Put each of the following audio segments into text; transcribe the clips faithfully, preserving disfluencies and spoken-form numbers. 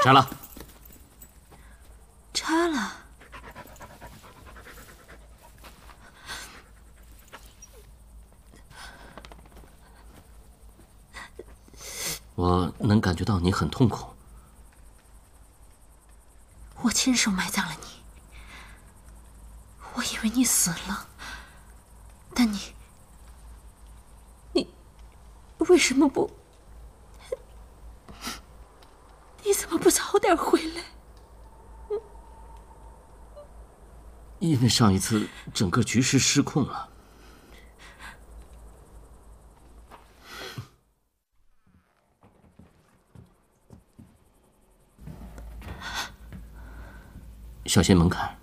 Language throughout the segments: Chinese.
拆了。 拆了。 我能感觉到你很痛苦。 我亲手埋葬了你，我以为你死了，但你，你为什么不？你怎么不早点回来？ 因为上一次整个局势失控了。小心门槛。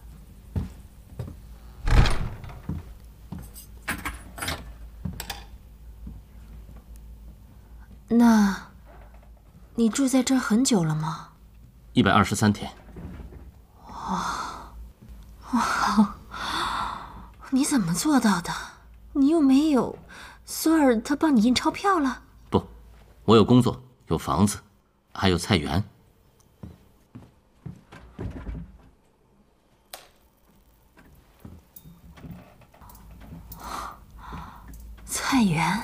那，你住在这儿很久了吗？ 一百二十三天。 哇，哇，你怎么做到的？你又没有索尔，他帮你印钞票了？ 不，我有工作，有房子，还有菜园。 菜园，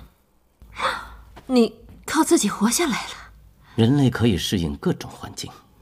你靠自己活下来了。 人类可以适应各种环境。